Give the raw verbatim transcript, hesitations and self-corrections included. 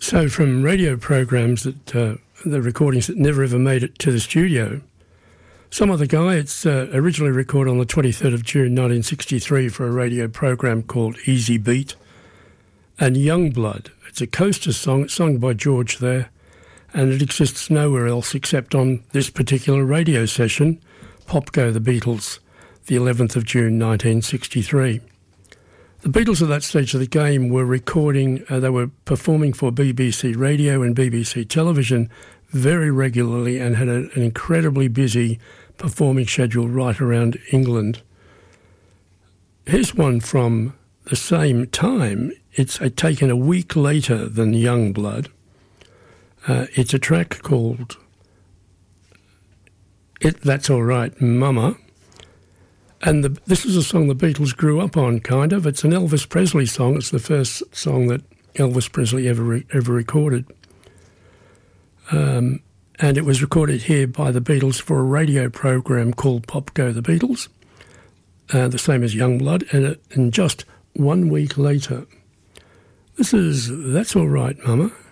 So from radio programs that, uh, the recordings that never ever made it to the studio, Some Other Guy, it's uh, originally recorded on the twenty-third of June nineteen sixty-three for a radio program called Easy Beat. And Youngblood, it's a coaster song, it's sung by George there, and it exists nowhere else except on this particular radio session, Pop Go the Beatles, the eleventh of June nineteen sixty-three. The Beatles at that stage of the game were recording, uh, they were performing for B B C Radio and B B C Television very regularly and had a, an incredibly busy performing schedule right around England. Here's one from the same time. It's uh, taken a week later than Youngblood. Uh, it's a track called It That's All Right, Mama. And the, this is a song the Beatles grew up on, kind of. It's an Elvis Presley song. It's the first song that Elvis Presley ever re- ever recorded. Um, and it was recorded here by the Beatles for a radio program called Pop Go the Beatles, uh, the same as Youngblood. And, it, and just one week later, this is That's All Right, Mama.